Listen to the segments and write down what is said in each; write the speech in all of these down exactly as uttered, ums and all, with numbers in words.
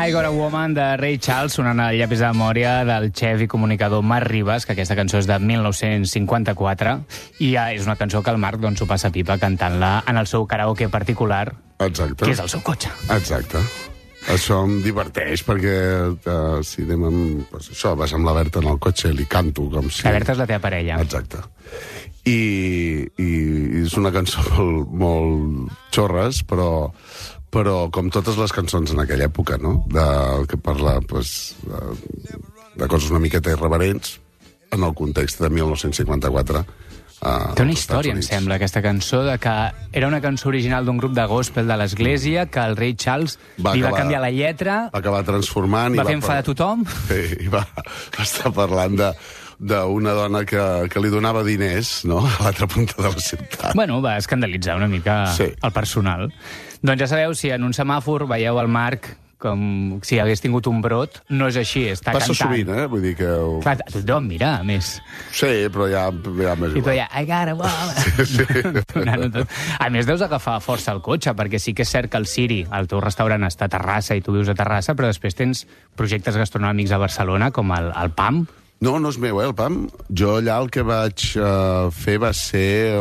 I Got a Woman de Ray Charles, sonant al llapis de memòria del xef i comunicador Marc Ribas, que aquesta cançó és de mil nou-cents cinquanta-quatre, i ja és una cançó que el Marc doncs, s'ho passa pipa cantant-la en el seu karaoke particular, Exacte. que és el seu cotxe. Exacte. Això em diverteix, perquè uh, si anem amb... Pues això, vas amb la Berta en el cotxe i li canto com si... La Berta és la teva parella. Exacte. I, i, i és una cançó molt, molt xorres, però, però com totes les cançons en aquella època, no? De, que parla pues, de, de coses una miqueta irreverents en el context de mil nou-cents cinquanta-quatre. Uh, Té una història, em sembla, aquesta cançó, de que era una cançó original d'un grup de gospel de l'església, que el Ray Charles va li acabar, va canviar la lletra, va acabar transformant... Va i fer enfadar a tothom. Sí, i va, va estar parlant de d'una dona que, que li donava diners, no?, a l'altra punta de la ciutat. Bueno, va escandalitzar una mica sí. el personal. Doncs ja sabeu, si en un semàfor veieu el Marc com si hagués tingut un brot, no és així, està Passa cantant. sovint, eh? Vull dir que... Ho... Clar, tothom mira, a més. Sí, però ja, ja més I tu igual. ja, I got a woman. Sí, sí. A més, deus agafar força el cotxe, perquè sí que és cert que el Siri, el teu restaurant, està a Terrassa i tu vius a Terrassa, però després tens projectes gastronòmics a Barcelona, com el, el P A M. No, no és meu, eh, el P A M. Jo allà el que vaig uh, fer va ser,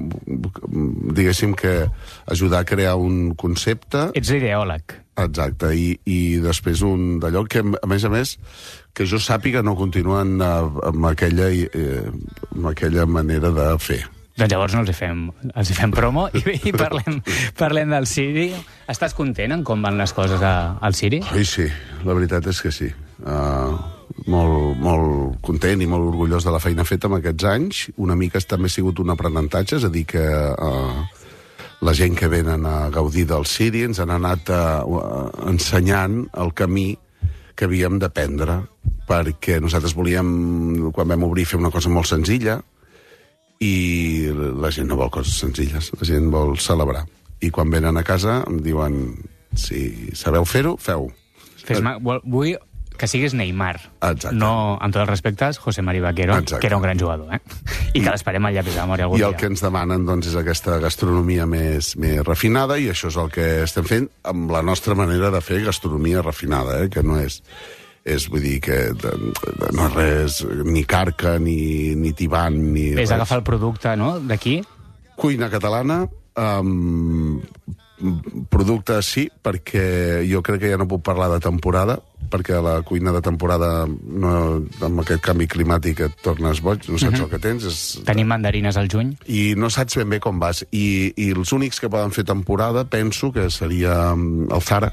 uh, diguéssim, que ajudar a crear un concepte... Ets l'ideòleg. Exacte, i, i després un d'allò que, a més a més, que jo sàpiga no continuen uh, amb, aquella, eh, amb aquella manera de fer. Doncs llavors no els hi fem, els hi fem promo i, i parlem, parlem del Siri. Estàs content en com van les coses a, al Siri? Ai, sí, la veritat és que sí. Uh, molt, molt content i molt orgullós de la feina feta en aquests anys. Una mica també ha sigut un aprenentatge, és a dir, que uh, la gent que venen a gaudir del Siri ens han anat uh, uh, ensenyant el camí que havíem d'aprendre, perquè nosaltres volíem, quan vam obrir, fer una cosa molt senzilla, i la gent no vol coses senzilles, la gent vol celebrar. I quan venen a casa em diuen, si sabeu fer-ho, feu-ho. Vull que siguis Neymar. Exacte. No, amb tots els respectes, José Mari Vaquero, Exacte. que era un gran jugador, eh? I que l'esperem al llapis de memòria algun I dia. el que ens demanen, doncs, és aquesta gastronomia més, més refinada, i això és el que estem fent amb la nostra manera de fer gastronomia refinada, eh? Que no és... és, vull dir, que de, de, no és res, ni carca, ni, ni tibant, ni és res. agafar el producte, no?, d'aquí. Cuina catalana, um, producte sí, perquè jo crec que ja no puc parlar de temporada, perquè la cuina de temporada, no, amb aquest canvi climàtic et tornes boig, no saps uh-huh. el que tens. És... Tenim mandarines al juny. I no saps ben bé com vas. I, i els únics que poden fer temporada, penso que seria el Zara.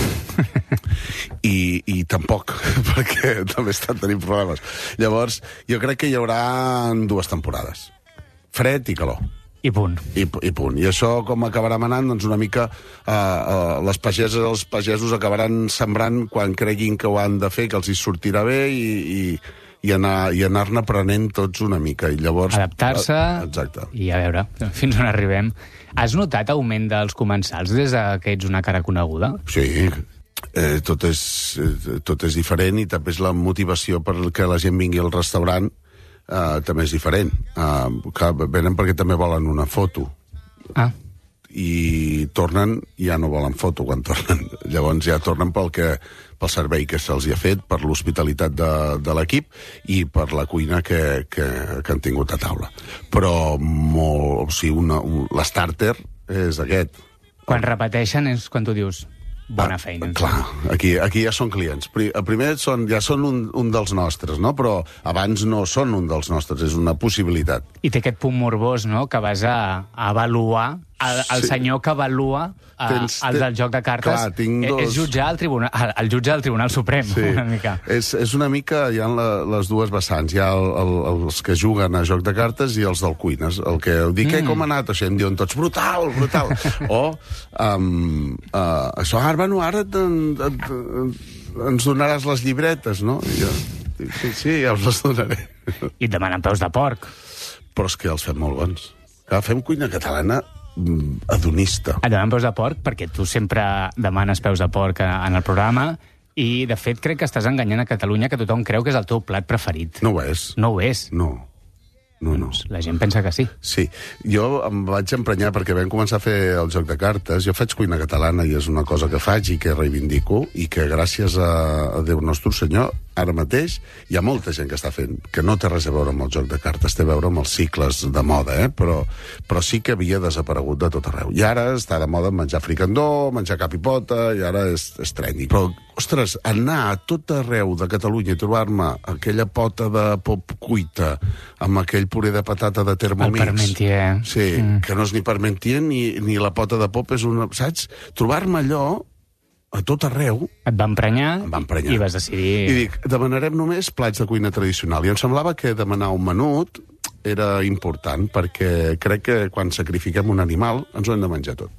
I, i tampoc, perquè també estan tenint problemes. Llavors, jo crec que hi haurà dues temporades. Fred i calor. I punt. I, I punt. I això com acabarà manant? Doncs una mica uh, uh, les pageses, els pagesos acabaran sembrant quan creguin que ho han de fer, que els hi sortirà bé, i, i, i anar, i anar-ne aprenent tots una mica. I llavors... Adaptar-se. Exacte. I a veure, fins on arribem. Has notat augment dels comensals des que ets una cara coneguda? Sí, eh, tot, és, eh, tot és diferent, i també és la motivació perquè la gent vingui al restaurant. Uh, també és diferent. Uh, que venen perquè també volen una foto. Ah. I tornen, ja no volen foto quan tornen. Llavors ja tornen pel, que, pel servei que se'ls ha fet, per l'hospitalitat de, de l'equip i per la cuina que, que, que han tingut a taula. Però molt, o sigui, una, un, l'stàrter és aquest. Quan repeteixen és quan tu dius... Bona feina. Ah, clar, aquí, aquí ja són clients. Primer són, ja són un, un dels nostres, no? Però abans no són un dels nostres, és una possibilitat. I té aquest punt morbós, no?, que vas a, a avaluar, el, el sí. senyor que avalua a, Tens, el del joc de cartes. Clar, tinc dos... És jutjar el, tribunal, el, el jutge del Tribunal Suprem, sí. una mica. És, és una mica, hi ha la, les dues vessants. Hi ha el, el, els que juguen a joc de cartes i els del cuines. El que dic, mm. com ha anat això? Em diuen tots, brutal, brutal. o, um, uh, això, ara, bueno, ara et, et, et, ens donaràs les llibretes, no? I jo dic, sí, sí, ja us les donaré. I et demanen peus de porc. Però és que els fem molt bons. Clar, fem cuina catalana hedonista. Et demanen peus de porc perquè tu sempre demanes peus de porc en el programa, i, de fet, crec que estàs enganyant a Catalunya, que tothom creu que és el teu plat preferit. No ho és. No ho és. No. No, no. Doncs la gent pensa que sí. Sí, jo em vaig emprenyar perquè vam començar a fer el joc de cartes. Jo faig cuina catalana i és una cosa que faig i que reivindico i que gràcies a, a Déu Nostre Senyor, ara mateix hi ha molta gent que està fent, que no té res a veure amb el joc de cartes, té a veure amb els cicles de moda, eh? però, però sí que havia desaparegut de tot arreu. I ara està de moda menjar fricandó, menjar cap i pota, i ara és, és trendy. Però, ostres, anar a tot arreu de Catalunya i trobar-me aquella pota de pop cuita amb aquell puré de patata de Thermomix... El Parmentier. Sí, mm. que no és ni Parmentier ni, ni la pota de pop, és una... Saps? Trobar-me allò a tot arreu... Et va emprenyar, em va emprenyar. I vas decidir... I dic, demanarem només plats de cuina tradicional. I em semblava que demanar un menut era important, perquè crec que quan sacrifiquem un animal ens ho hem de menjar tot.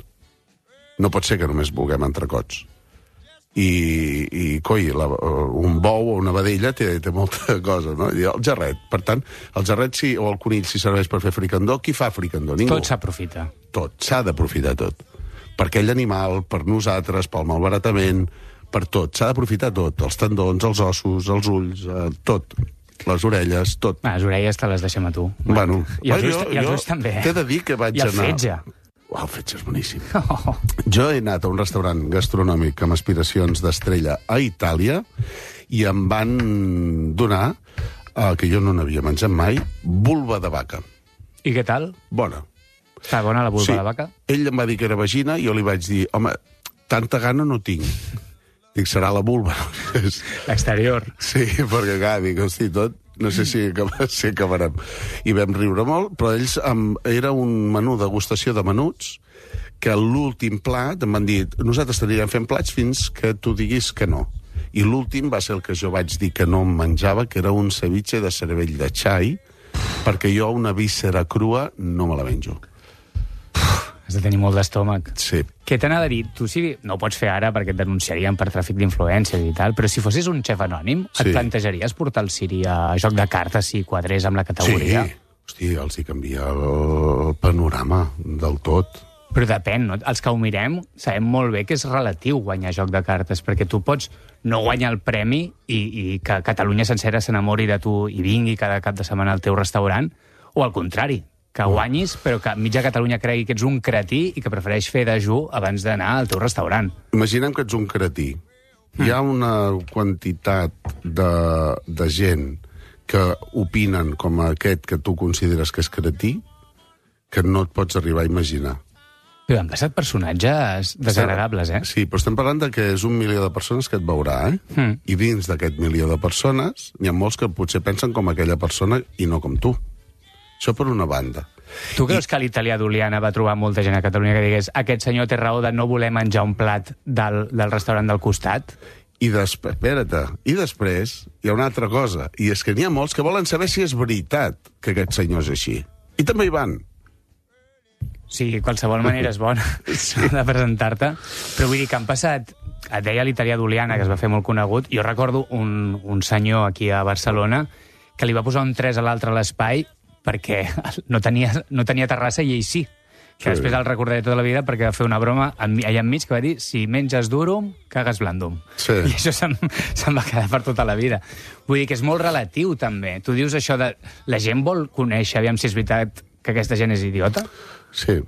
No pot ser que només vulguem entrecots. I, i coi, la, un bou o una vedella té, té molta cosa, no? I el jarret, per tant, el jarret sí, o el conill si serveix per fer fricandó, qui fa fricandó? Ningú. Tot s'aprofita. Tot, s'ha d'aprofitar tot. Per aquell animal, per nosaltres, pel malbaratament, per tot. S'ha d'aprofitar tot, els tendons, els ossos, els ulls, eh, tot. Les orelles, tot. Ah, les orelles te les deixem a tu. Bueno, I els, jo, ulls, i els ulls també. T'he de dir que vaig I el anar... fetge. Uau, el fetge és boníssim. Oh. Jo he anat a un restaurant gastronòmic amb aspiracions d'estrella a Itàlia i em van donar, eh, que jo no n'havia menjat mai, vulva de vaca. I què tal? Bona. Està bona la vulva Sí. de vaca? Ell em va dir que era vagina i jo li vaig dir, home, tanta gana no tinc. Dic, serà la vulva. L'exterior. Sí, perquè clar, dic, hosti, tot, no sé si, si acabarem. I vam riure molt, però ells, um, era un menú degustació de menuts, que l'últim plat em van dir, nosaltres t'anirem fent plats fins que tu diguis que no. I l'últim va ser el que jo vaig dir que no em menjava, que era un ceviche de cervell de xai, perquè jo una víscera crua no me la menjo. Has de tenir molt d'estómac. Sí. Què t'anava a dir? Tu sí, no ho pots fer ara perquè et denunciarien per tràfic d'influències i tal, però si fossis un xef anònim, Sí. et plantejaries portar el Siri a joc de cartes si quadrés amb la categoria? Sí. Hosti, els hi canvia el panorama del tot. Però depèn, no? Els que ho mirem sabem molt bé que és relatiu guanyar joc de cartes, perquè tu pots no guanyar el premi i, i que Catalunya sencera s'enamori de tu i vingui cada cap de setmana al teu restaurant, o al contrari, que guanyis, però que mitja Catalunya cregui que ets un cretí i que prefereix fer dejú abans d'anar al teu restaurant. Imaginem que ets un cretí. Hi ha una quantitat de, de gent que opinen com aquest que tu consideres que és cretí que no et pots arribar a imaginar. Però han passat personatges desagradables, eh? Sí, però estem parlant de que és un milió de persones que et veurà, eh? Mm. I dins d'aquest milió de persones n'hi ha molts que potser pensen com aquella persona i no com tu. Això per una banda. Tu creus I... que l'italià d'Oliana va trobar molta gent a Catalunya que digués aquest senyor té raó de no voler menjar un plat del, del restaurant del costat? I després, espera't, i després hi ha una altra cosa, i és que n'hi ha molts que volen saber si és veritat que aquest senyor és així. I també hi van. Sí, qualsevol manera és bona sí. de presentar-te. Però vull dir que han passat... Et deia l'italià d'Oliana, que es va fer molt conegut. Jo recordo un, un senyor aquí a Barcelona que li va posar un tres a l'altre a l'espai perquè no tenia, no tenia terrassa i ell sí. Que sí. Després el recordaré tota la vida perquè va fer una broma allà enmig que va dir si menges durum, cagues blandum. Sí. I això se'm, se'm va quedar per tota la vida. Vull dir que és molt relatiu, també. Tu dius això de... La gent vol conèixer, aviam si és veritat que aquesta gent és idiota? Sí.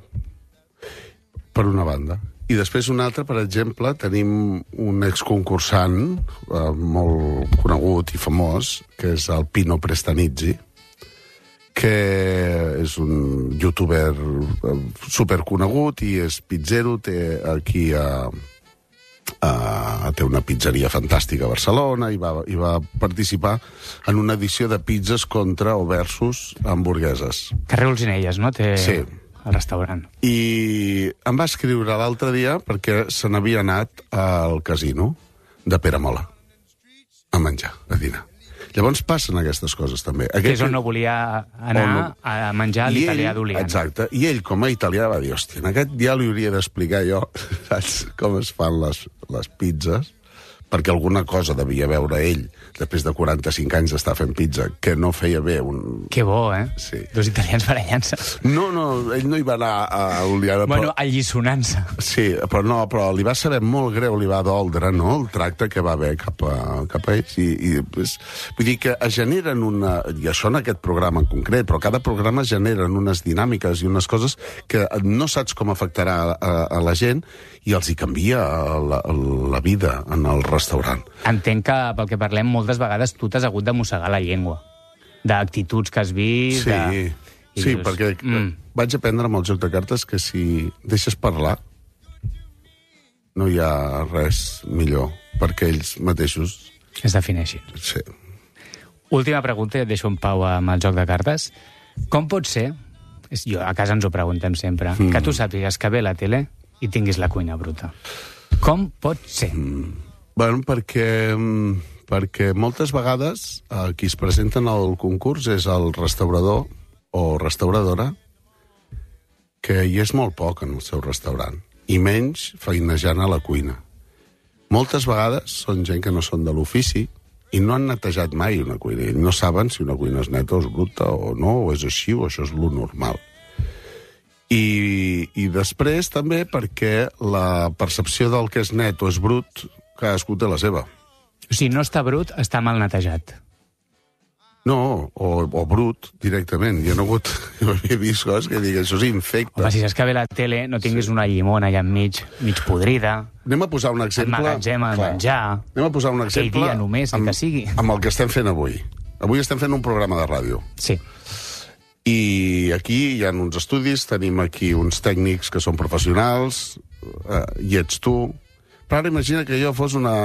Per una banda. I després una altra, per exemple, tenim un exconcursant eh, molt conegut i famós, que és el Pino Prestanizzi, que és un youtuber superconegut i és pizzero, té aquí a, a, té una pizzeria fantàstica a Barcelona i va, i va participar en una edició de pizzas contra o versus hamburgueses. Carrer Olzinelles, no? Té sí. El restaurant. I em va escriure l'altre dia perquè se n'havia anat al casino de Peramola a menjar, a dinar. Llavors passen aquestes coses, també. Aquest... Que és on no volia anar no... a menjar l'italià d'Oliana. Exacte. I ell, com a italià, va dir, hòstia, en aquest dia li hauria d'explicar jo, saps, com es fan les, les pizzas, perquè alguna cosa devia veure ell, després de quaranta-cinc anys d'estar fent pizza, que no feia bé un... Que bo, eh? Sí. Dos italians barallant-se. No, no, ell no hi va anar a Oliana. Bueno, però... allisonant-se. Sí, però no, però li va saber molt greu, li va doldre, no?, el tracte que va haver cap a, cap a ells. I, i pues, vull dir que es generen una... I això en aquest programa en concret, però cada programa generen unes dinàmiques i unes coses que no saps com afectarà a, a, a la gent i els hi canvia la, la vida en el restaurant. Entenc que, pel que parlem, moltes vegades tu t'has hagut de mossegar la llengua. D'actituds que has vist... Sí, de... sí, dius, perquè mm. vaig aprendre amb el joc de cartes que si deixes parlar no hi ha res millor perquè ells mateixos... Es defineixin. Sí. Última pregunta, i et deixo en pau amb el joc de cartes. Com pot ser, és, jo, a casa ens ho preguntem sempre, mm. que tu sàpigues que ve la tele i tinguis la cuina bruta? Com pot ser? Mm. Bueno, perquè, perquè moltes vegades eh, qui es presenten al concurs és el restaurador o restauradora que hi és molt poc en el seu restaurant, i menys feinejant a la cuina. Moltes vegades són gent que no són de l'ofici i no han netejat mai una cuina, i no saben si una cuina és neta o és bruta o no, o és així o això és lo normal. I, i després també perquè la percepció del que és net o és brut, cadascú té la seva. O sigui, no està brut, està mal netejat. No, o, o brut, directament. Jo no he hagut... Jo havia vist coses que dic, això és infecte. Home, si saps que ve la tele, no tinguis sí. una llimona allà enmig, mig podrida. Anem a posar un exemple... El magatzem, el menjar... Anem a posar un exemple... Aquell dia només, amb, que sigui. Amb el que estem fent avui. Avui estem fent un programa de ràdio. Sí. I aquí hi ha uns estudis, tenim aquí uns tècnics que són professionals, eh, i ets tu. Però ara imagina que jo fos una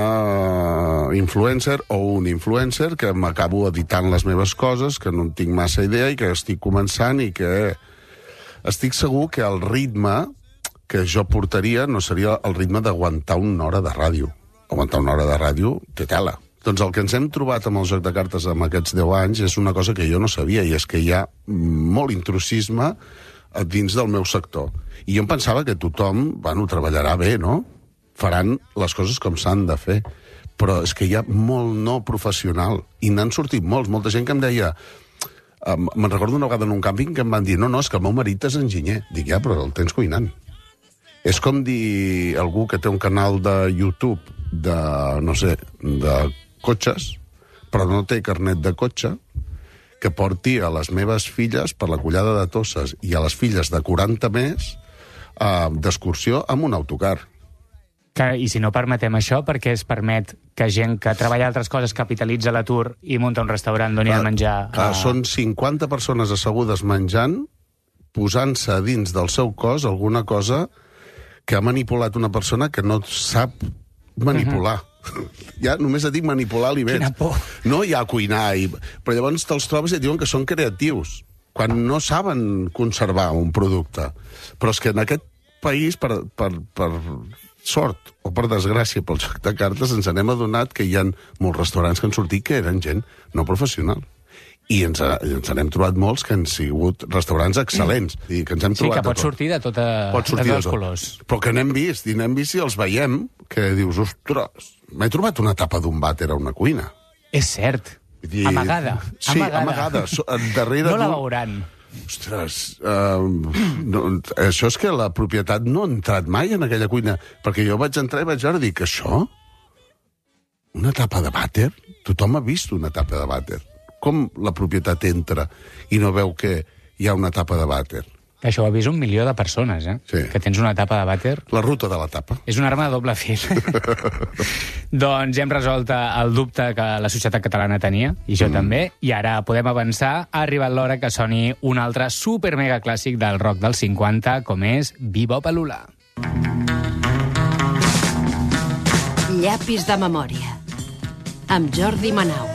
influencer o un influencer que m'acabo editant les meves coses, que no en tinc massa idea i que estic començant i que estic segur que el ritme que jo portaria no seria el ritme d'aguantar una hora de ràdio. Aguantar una hora de ràdio té tela. Doncs el que ens hem trobat amb el joc de cartes amb aquests deu anys és una cosa que jo no sabia, i és que hi ha molt intrusisme dins del meu sector. I jo em pensava que tothom, bueno, treballarà bé, no? Faran les coses com s'han de fer. Però és que hi ha molt no professional, i n'han sortit molts. Molta gent que em deia... Um, me'n recordo una vegada en un càmping que em van dir no, no, és que el meu marit és enginyer. Dic, ja, però el tens cuinant. És com dir algú que té un canal de YouTube de, no sé, de cotxes, però no té carnet de cotxe, que porti a les meves filles per la collada de Tosses i a les filles de quaranta més eh, d'excursió amb un autocar. Que, I si no permetem això, perquè es permet que gent que treballa altres coses capitalitza l'atur i munta un restaurant d'on hi ha de menjar... Clar, a... Són cinquanta persones assegudes menjant, posant-se dins del seu cos alguna cosa que ha manipulat una persona que no sap manipular. Uh-huh. Ja només et dic manipular aliments. Quina por. No hi ha cuinar. I... Però llavors te'ls trobes i et diuen que són creatius, quan no saben conservar un producte. Però és que en aquest país, per, per, per sort o per desgràcia pel joc de cartes, ens n'hem adonat que hi ha molts restaurants que han sortit que eren gent no professional. I ens, ens n'hem trobat molts que han sigut restaurants excel·lents. I que ens hem sí, trobat que pot sortir de tota, pot sortir de tots els colors. Però que n'hem vist, i n'hem vist i els veiem, que dius, ostres, m'he trobat una tapa d'un vàter a una cuina. És cert. Dir... Amagada. Sí, amagada. amagada. So, darrere no la veuran. Ostres, uh, no, això és que la propietat no ha entrat mai en aquella cuina, perquè jo vaig entrar i vaig veure, dic, això? Una tapa de vàter? Tothom ha vist una tapa de vàter. Com la propietat entra i no veu que hi ha una tapa de vàter? Això ho ha vist un milió de persones, eh? Sí. Que tens una tapa de vàter. La ruta de la tapa. És una arma de doble fil. Doncs hem resolt el dubte que la societat catalana tenia, i jo mm. també, i ara podem avançar. Ha arribat l'hora que soni un altre super mega clàssic del rock dels cinquanta, com és Bebop a l'Hula. Llapis de memòria, amb Jordi Manau.